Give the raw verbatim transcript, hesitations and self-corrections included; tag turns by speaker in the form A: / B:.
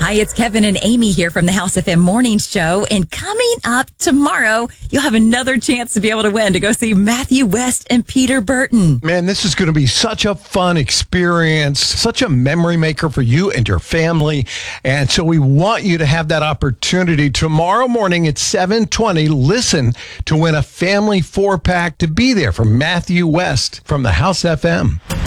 A: Hi, it's Kevin and Amy here from the House F M Morning Show. And coming up tomorrow, you'll have another chance to be able to win to go see Matthew West and Peter Burton.
B: Man, this is going to be such a fun experience, such a memory maker for you and your family. And so we want you to have that opportunity tomorrow morning at seven twenty. Listen to win a family four-pack to be there for Matthew West from the House F M.